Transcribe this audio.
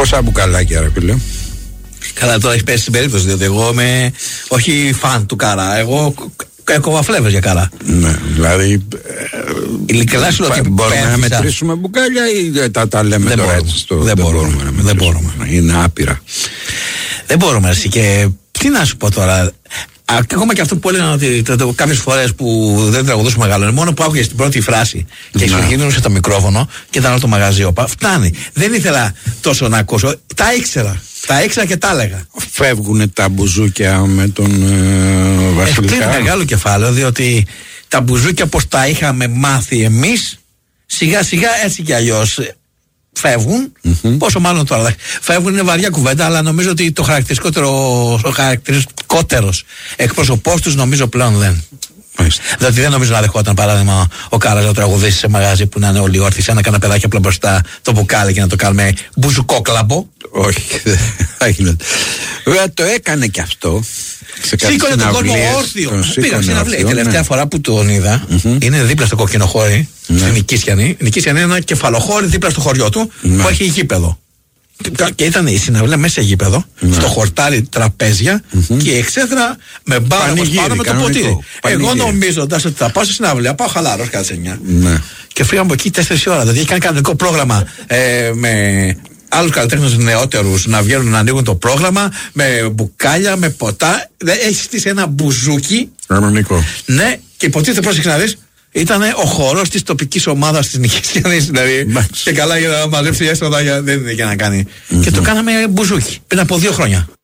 Πόσα μπουκαλάκια, ρε φίλε? Καλά, τώρα έχει πέσει στην περίπτωση, διότι εγώ είμαι όχι φαν του Καρά. Εγώ έκοβα φλέβες για Καρά. Ναι, δηλαδή. Ειλικρινά σου λέω ότι μπορούμε να μετρήσουμε μπουκάλια ή τα λέμε τώρα έτσι? Δεν μπορούμε. Είναι άπειρα. Δεν μπορούμε, εσύ. Και τι να σου πω τώρα. Ακόμα και αυτό που έλεγαν ότι κάποιες φορές που δεν τραγουδούσαμε μεγάλο, μόνο που άκουγες την πρώτη φράση και εξωγίνωνε το μικρόφωνο και ήταν όλο το μαγαζί όπα. Φτάνει. Δεν ήθελα τόσο να ακούσω. Τα ήξερα και τα έλεγα. Φεύγουν τα μπουζούκια με τον Βασιλικά. Είναι μεγάλο κεφάλαιο, διότι τα μπουζούκια όπως τα είχαμε μάθει εμείς, σιγά σιγά έτσι κι αλλιώς φεύγουν. Πόσο μάλλον τώρα φεύγουν, είναι βαριά κουβέντα, αλλά νομίζω ότι το χαρακτηριστικότερος εκπρόσωπός τους νομίζω πλέον δεν. Δηλαδή δεν νομίζω να δεχόταν παράδειγμα ο Κάρας να τραγουδήσει σε μαγάζι που να είναι όλοι όρθιοι, σαν να κάνει παιδάκι απλά μπροστά το μπουκάλι και να το κάνουμε μπουζουκόκλαμπο. Όχι, βέβαια το έκανε και αυτό. Σήκωνε τον κόσμο όρθιο. Πήγα συναυλία. Η τελευταία φορά που τον είδα είναι δίπλα στο Κοκκινοχώρι, στην Νικήσιανη. Η Νικήσιανη είναι ένα κεφαλοχώρι δίπλα στο χωριό του που έχει γήπεδο. Και ήταν η συναυλία μέσα σε γήπεδο, στο χορτάρι τραπέζια και η εξέδρα με μπάρα πάνω με το ποτήρι. Εγώ νομίζοντας ότι θα πάω στη συναυλία, πάω χαλαρός κάθε 9. Και φύγαμε από εκεί 4 ώρα. Δηλαδή έχει κάνει κανονικό πρόγραμμα με άλλους καλλιτέχνες νεότερους να βγαίνουν να ανοίγουν το πρόγραμμα με μπουκάλια, με ποτά. Έχει στήσει ένα μπουζούκι. Κανονικό. Ναι, και υποτίθεται, πρόσεξε να δεις, ήταν ο χορός της τοπικής ομάδας της Νικήσιανης. Δηλαδή, και καλά για να μαζέψει έσοδα, δεν είναι για να κάνει. Και το κάναμε μπουζούκι πριν από 2 χρόνια.